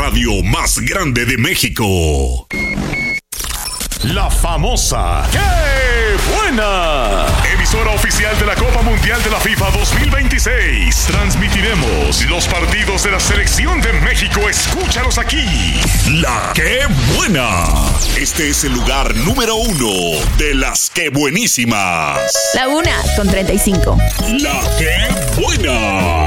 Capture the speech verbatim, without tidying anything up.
radio más grande de México. La famosa ¡Qué buena! Emisora oficial de la Copa Mundial de la FIFA dos mil veintiséis. Transmitiremos los partidos de la Selección de México. Escúchalos aquí. La ¡Qué buena! Este es el lugar número uno de las ¡Qué buenísimas! La una con treinta y cinco. La ¡Qué buena!